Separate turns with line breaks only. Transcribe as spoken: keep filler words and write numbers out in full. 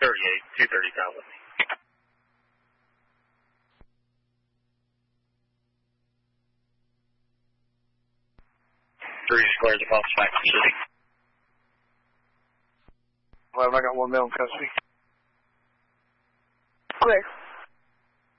thirty-eight, two thirty Cowboy. Three squares of Fox back to the city.
Well, I got one male in custody.
Clear.